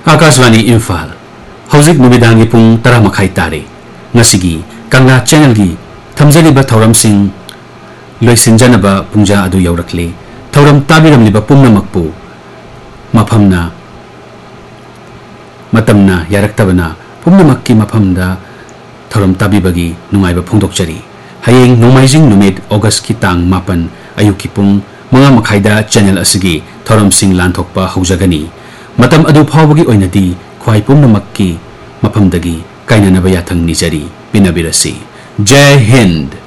Akashvani Imphal हौजिक नुमिदांगी Pung 10 मखाई Taare ngasi kangna channel gi thamjaliba thauramsing loisinjanaba pungja adu yaurakle thauram tabiramliba pumnamakpu maphamna matamna yaraktabana pumnamakki maphamda thauram tabibagi nungaiba phongdokchari hayeng nomaijing numit august ki tang 8 ayuki pung 5 makhaida channel asigi thauramsing lanthokpa haujagani matam adu phawbagi oinadi khwai pumnamakki maphamdagi kainanaba yathang nijari pinabirasi jai hind।